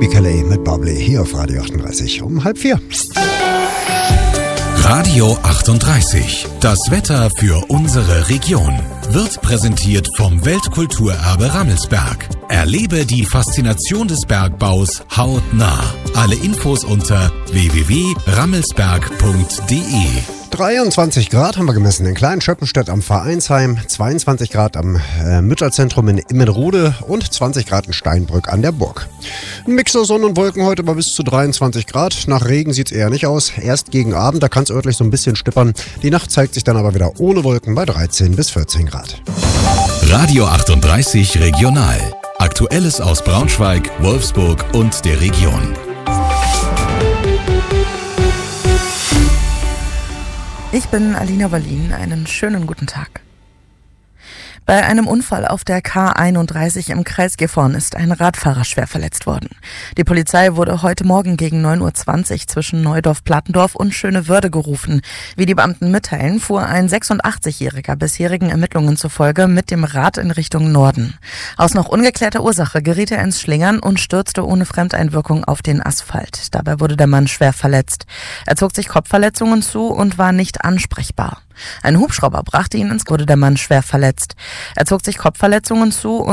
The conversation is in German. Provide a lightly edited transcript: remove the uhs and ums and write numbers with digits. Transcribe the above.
Kelly mit Bubbly hier auf Radio 38 um 3:30. Radio 38. Das Wetter für unsere Region wird präsentiert vom Weltkulturerbe Rammelsberg. Erlebe die Faszination des Bergbaus hautnah. Alle Infos unter www.rammelsberg.de. 23 Grad haben wir gemessen in Kleinschöppenstedt am Vereinsheim, 22 Grad am Mütterzentrum in Immenrode und 20 Grad in Steinbrück an der Burg. Ein Mix aus Sonne und Wolken heute bei bis zu 23 Grad. Nach Regen sieht es eher nicht aus. Erst gegen Abend, da kann es örtlich so ein bisschen stippern. Die Nacht zeigt sich dann aber wieder ohne Wolken bei 13 bis 14 Grad. Radio 38 Regional. Aktuelles aus Braunschweig, Wolfsburg und der Region. Ich bin Alina Wallin. Einen schönen guten Tag. Bei einem Unfall auf der K31 im Kreis Gifhorn ist ein Radfahrer schwer verletzt worden. Die Polizei wurde heute Morgen gegen 9:20 Uhr zwischen Neudorf-Plattendorf und Schönewörde gerufen. Wie die Beamten mitteilen, fuhr ein 86-Jähriger bisherigen Ermittlungen zufolge mit dem Rad in Richtung Norden. Aus noch ungeklärter Ursache geriet er ins Schlingern und stürzte ohne Fremdeinwirkung auf den Asphalt. Dabei wurde der Mann schwer verletzt. Er zog sich Kopfverletzungen zu und war nicht ansprechbar. Ein Hubschrauber brachte ihn wurde der Mann schwer verletzt. Er zog sich Kopfverletzungen zu und